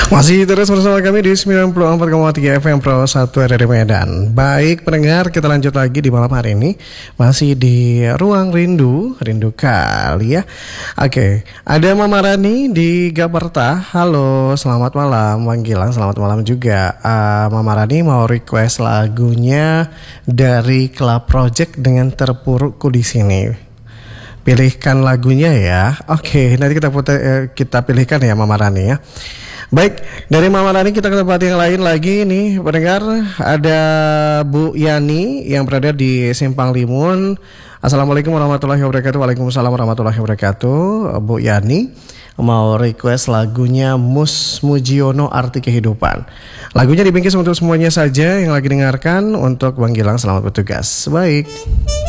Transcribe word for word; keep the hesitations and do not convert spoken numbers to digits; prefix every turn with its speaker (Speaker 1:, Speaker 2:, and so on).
Speaker 1: Masih terus bersama kami di sembilan puluh empat koma tiga F M Pro satu R R Medan. Baik pendengar, kita lanjut lagi di malam hari ini. Masih di Ruang Rindu, rindu kali ya. Oke, ada Mama Rani di Gaberta. Halo, selamat malam Bang Gilang, selamat malam juga. uh, Mama Rani mau request lagunya dari Club Project dengan Terpurukku di Sini. Pilihkan lagunya ya. Oke, nanti kita putar, eh, kita pilihkan ya Mama Rani ya. Baik, dari Mama Rani kita ke tempat yang lain lagi nih pendengar. Ada Bu Yani yang berada di Simpang Limun. Assalamualaikum warahmatullahi wabarakatuh. Waalaikumsalam warahmatullahi wabarakatuh. Bu Yani mau request lagunya Mus Mujiono Arti Kehidupan. Lagunya dibingkis untuk semuanya saja yang lagi dengarkan. Untuk Bang Gilang selamat bertugas. Baik.